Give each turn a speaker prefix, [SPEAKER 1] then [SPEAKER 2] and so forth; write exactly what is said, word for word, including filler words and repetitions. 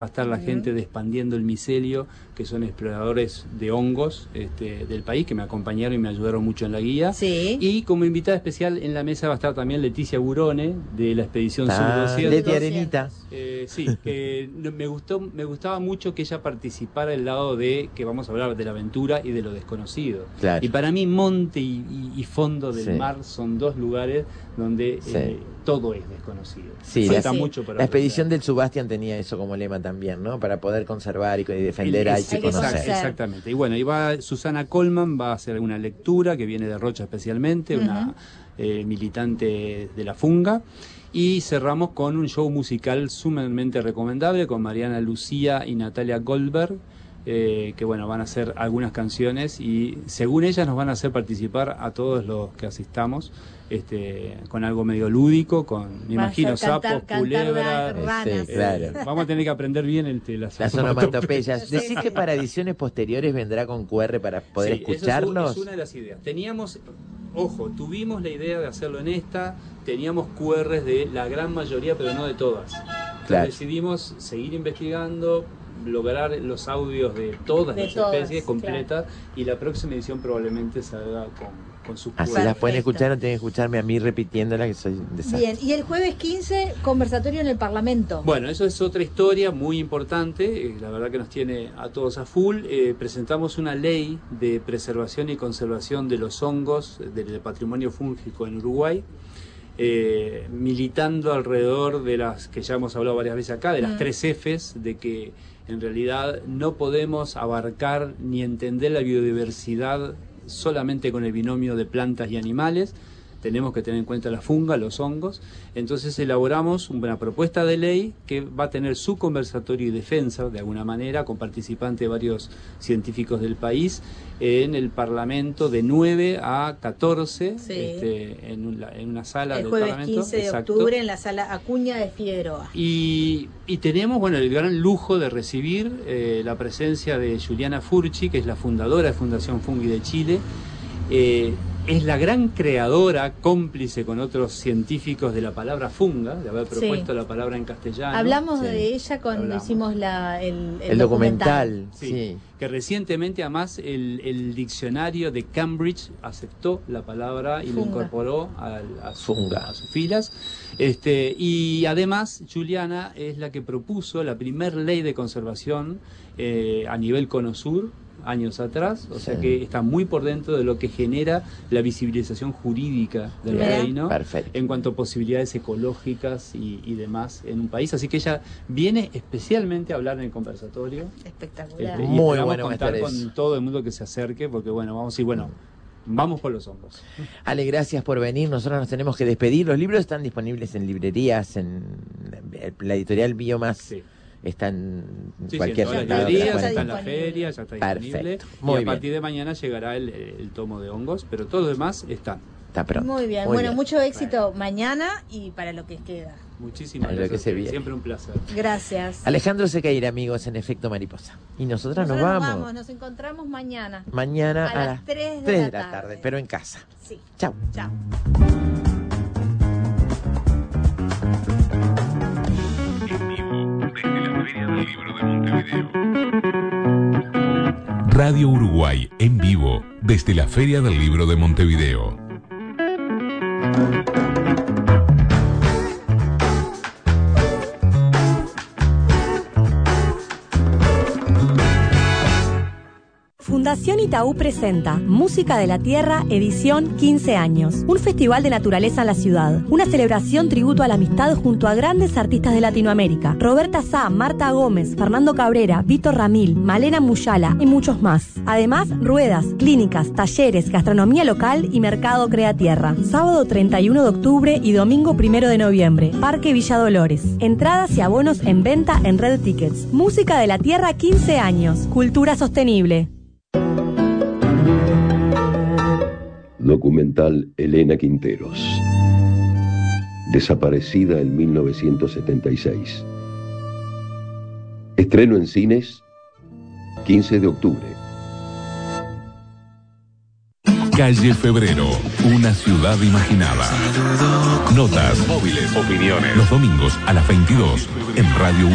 [SPEAKER 1] Va a estar la gente de Expandiendo el Micelio, que son exploradores de hongos este, del país, que me acompañaron y me ayudaron mucho en la guía.
[SPEAKER 2] Sí.
[SPEAKER 1] Y como invitada especial en la mesa va a estar también Leticia Burone, de la expedición
[SPEAKER 3] ah,
[SPEAKER 1] Sur doscientos.
[SPEAKER 3] Leti Arenita.
[SPEAKER 1] Eh, sí, que me gustó, me gustaba mucho que ella participara del lado de, que vamos a hablar de la aventura y de lo desconocido.
[SPEAKER 3] Claro.
[SPEAKER 1] Y para mí monte y, y, y fondo del
[SPEAKER 3] sí.
[SPEAKER 1] mar son dos lugares donde
[SPEAKER 3] sí.
[SPEAKER 1] eh, todo es desconocido.
[SPEAKER 3] Sí,
[SPEAKER 1] Falta
[SPEAKER 3] la,
[SPEAKER 1] mucho para
[SPEAKER 3] la expedición
[SPEAKER 1] aprender.
[SPEAKER 3] del Subastián tenía eso como lema también, ¿no? Para poder conservar y, y defender
[SPEAKER 1] El,
[SPEAKER 3] hay que
[SPEAKER 1] exact,
[SPEAKER 3] conocer.
[SPEAKER 1] Exactamente. Y bueno, y va Susana Coleman, va a hacer una lectura que viene de Rocha especialmente, uh-huh. una eh, militante de la Funga. Y cerramos con un show musical sumamente recomendable con Mariana Lucía y Natalia Goldberg, eh, que bueno, van a hacer algunas canciones y según ellas nos van a hacer participar a todos los que asistamos, este, con algo medio lúdico, con, me imagino, sapos, culebras.
[SPEAKER 3] Sí, claro.
[SPEAKER 1] Eh, vamos a tener que aprender bien el, las,
[SPEAKER 3] las onomatopeyas. ¿Decís que para ediciones posteriores vendrá con cu erre para poder
[SPEAKER 1] sí,
[SPEAKER 3] escucharlos?
[SPEAKER 1] Es una de las ideas. Teníamos, ojo, tuvimos la idea de hacerlo en esta, teníamos cu erres de la gran mayoría, pero no de todas.
[SPEAKER 3] Claro.
[SPEAKER 1] Decidimos seguir investigando, lograr los audios de todas
[SPEAKER 2] de
[SPEAKER 1] las
[SPEAKER 2] todas,
[SPEAKER 1] especies completas,
[SPEAKER 2] claro.
[SPEAKER 1] Y la próxima edición probablemente salga con, con sus
[SPEAKER 3] Así
[SPEAKER 1] cu erres.
[SPEAKER 3] las pueden escuchar, no tienen que escucharme a mí repitiéndola, que soy un desastre.
[SPEAKER 2] Bien, y el jueves quince, conversatorio en el Parlamento.
[SPEAKER 1] Bueno, eso es otra historia muy importante, eh, la verdad que nos tiene a todos a full. Eh, presentamos una ley de preservación y conservación de los hongos del patrimonio fúngico en Uruguay, eh, militando alrededor de las que ya hemos hablado varias veces acá, de las mm. tres Fs, de que en realidad no podemos abarcar ni entender la biodiversidad solamente con el binomio de plantas y animales. Tenemos que tener en cuenta la funga, los hongos. Entonces elaboramos una propuesta de ley que va a tener su conversatorio y defensa, de alguna manera, con participantes de varios científicos del país, en el Parlamento de nueve a catorce,
[SPEAKER 2] sí.
[SPEAKER 1] este, en, una, en una sala
[SPEAKER 2] el
[SPEAKER 1] del
[SPEAKER 2] jueves
[SPEAKER 1] Parlamento.
[SPEAKER 2] quince de
[SPEAKER 1] Exacto.
[SPEAKER 2] octubre en la sala Acuña de Figueroa.
[SPEAKER 1] Y, y tenemos bueno, el gran lujo de recibir eh, la presencia de Juliana Furchi, que es la fundadora de Fundación Fungi de Chile. Eh, es la gran creadora, cómplice con otros científicos de la palabra funga, de haber propuesto sí. la palabra en castellano.
[SPEAKER 2] Hablamos
[SPEAKER 1] sí.
[SPEAKER 2] de ella cuando Hablamos. hicimos la, el, el,
[SPEAKER 3] el documental.
[SPEAKER 2] documental.
[SPEAKER 1] Sí,
[SPEAKER 3] sí.
[SPEAKER 1] Que recientemente además el, el diccionario de Cambridge aceptó la palabra y funga. Lo incorporó a, a, su, funga. a sus filas. Este, y además Juliana es la que propuso la primer ley de conservación eh, a nivel Cono Sur, años atrás, o sea sí. que está muy por dentro de lo que genera la visibilización jurídica del Bien. reino.
[SPEAKER 3] Perfecto.
[SPEAKER 1] En cuanto a posibilidades ecológicas y, y demás en un país, así que ella viene especialmente a hablar en el conversatorio.
[SPEAKER 2] Espectacular.
[SPEAKER 1] Este, y
[SPEAKER 3] muy
[SPEAKER 1] vamos
[SPEAKER 3] bueno
[SPEAKER 1] a contar con todo el mundo que se acerque, porque bueno, vamos a decir, bueno, vamos por los hongos.
[SPEAKER 3] Ale, gracias por venir. Nosotros nos tenemos que despedir. Los libros están disponibles en librerías, en la editorial Biomas. Sí. Está en
[SPEAKER 1] sí,
[SPEAKER 3] cualquier
[SPEAKER 1] sí, en
[SPEAKER 3] lado.
[SPEAKER 1] librerías, ya está en la feria, ya está disponible.
[SPEAKER 3] Perfecto. Muy
[SPEAKER 1] y a partir
[SPEAKER 3] bien.
[SPEAKER 1] de mañana llegará el, el tomo de hongos, pero todo lo demás está.
[SPEAKER 3] Está pronto.
[SPEAKER 2] Muy bien.
[SPEAKER 3] Muy
[SPEAKER 2] bueno,
[SPEAKER 3] bien.
[SPEAKER 2] mucho éxito bueno. mañana y para lo que queda.
[SPEAKER 1] Muchísimas
[SPEAKER 3] lo
[SPEAKER 1] gracias.
[SPEAKER 3] Que se viene.
[SPEAKER 1] Siempre un placer.
[SPEAKER 2] Gracias.
[SPEAKER 3] Alejandro Sequeira, amigos, en Efecto Mariposa. Y nosotras nos vamos.
[SPEAKER 2] Nos vamos, nos encontramos mañana.
[SPEAKER 3] Mañana
[SPEAKER 2] a,
[SPEAKER 3] a
[SPEAKER 2] las tres de,
[SPEAKER 3] tres
[SPEAKER 2] la,
[SPEAKER 3] de la
[SPEAKER 2] tarde.
[SPEAKER 3] tarde, pero en casa.
[SPEAKER 2] Sí.
[SPEAKER 3] Chau.
[SPEAKER 2] Chau.
[SPEAKER 4] Radio Uruguay en vivo desde la Feria del Libro de Montevideo.
[SPEAKER 5] Fundación Itaú presenta Música de la Tierra, edición quince años. Un festival de naturaleza en la ciudad. Una celebración tributo a la amistad junto a grandes artistas de Latinoamérica. Roberta Sá, Marta Gómez, Fernando Cabrera, Víctor Ramil, Malena Muyala y muchos más. Además, ruedas, clínicas, talleres, gastronomía local y mercado Crea Tierra. Sábado treinta y uno de octubre y domingo primero de noviembre. Parque Villa Dolores. Entradas y abonos en venta en Red Tickets. Música de la Tierra, quince años. Cultura sostenible.
[SPEAKER 6] Documental Elena Quinteros. Desaparecida en mil novecientos setenta y seis. Estreno en cines quince de octubre.
[SPEAKER 4] Calle Febrero, una ciudad imaginada. Notas, móviles, opiniones. Los domingos a las veintidós en Radio